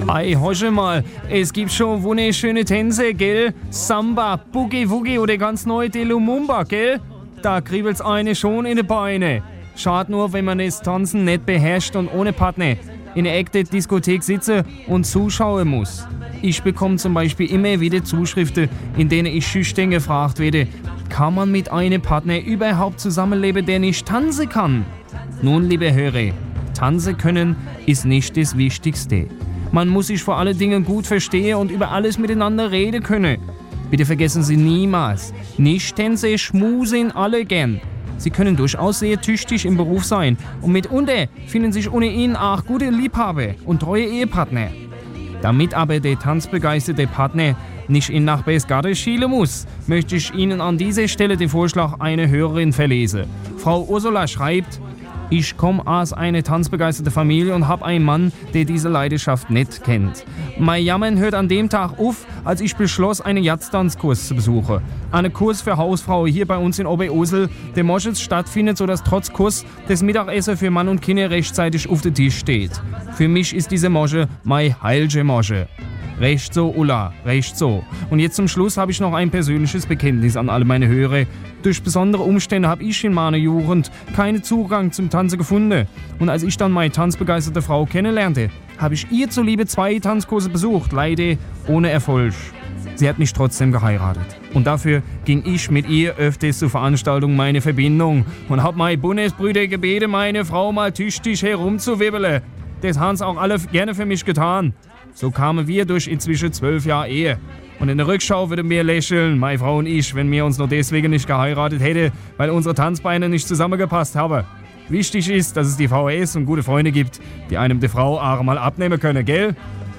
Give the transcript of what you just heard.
Ei, hosche mal, es gibt schon wunderschöne Tänze, gell? Samba, Boogie Woogie oder ganz neu die Lumumba, gell? Da kribbelt's eine schon in die Beine. Schade nur, wenn man das Tanzen nicht beherrscht und ohne Partner in der echten Diskothek sitze und zuschauen muss. Ich bekomme zum Beispiel immer wieder Zuschriften, in denen ich schüchtern gefragt werde, kann man mit einem Partner überhaupt zusammenleben, der nicht tanzen kann? Nun, liebe Hörer, tanzen können ist nicht das Wichtigste. Man muss sich vor allen Dingen gut verstehen und über alles miteinander reden können. Bitte vergessen Sie niemals, Nicht-Tänzer schmusen alle gern. Sie können durchaus sehr tüchtig im Beruf sein und mitunter finden sich ohne ihn auch gute Liebhaber und treue Ehepartner. Damit aber der tanzbegeisterte Partner nicht in Nachbarsgarten schielen muss, möchte ich Ihnen an dieser Stelle den Vorschlag einer Hörerin verlesen. Frau Ursula schreibt: Ich komme aus einer tanzbegeisterten Familie und habe einen Mann, der diese Leidenschaft nicht kennt. Mein Jammern hört an dem Tag auf, als ich beschloss, einen Jazztanzkurs zu besuchen. Einen Kurs für Hausfrauen hier bei uns in Oberursel, der morgens stattfindet, sodass trotz Kurs das Mittagessen für Mann und Kinder rechtzeitig auf dem Tisch steht. Für mich ist diese Mosche mein heilge Mosche. Recht so, Ulla, recht so. Und jetzt zum Schluss habe ich noch ein persönliches Bekenntnis an alle meine Hörer. Durch besondere Umstände habe ich in meiner Jugend keinen Zugang zum Tanzen gefunden. Und als ich dann meine tanzbegeisterte Frau kennenlernte, habe ich ihr zuliebe 2 Tanzkurse besucht, leider ohne Erfolg. Sie hat mich trotzdem geheiratet. Und dafür ging ich mit ihr öfters zur Veranstaltung meine Verbindung und habe meine Bundesbrüder gebeten, meine Frau mal tüchtig herumzuwibbeln. Das haben sie auch alle gerne für mich getan. So kamen wir durch inzwischen 12 Jahre Ehe. Und in der Rückschau würden wir lächeln, meine Frau und ich, wenn wir uns nur deswegen nicht geheiratet hätten, weil unsere Tanzbeine nicht zusammengepasst haben. Wichtig ist, dass es die VHS und gute Freunde gibt, die einem die Frau auch mal abnehmen können, gell?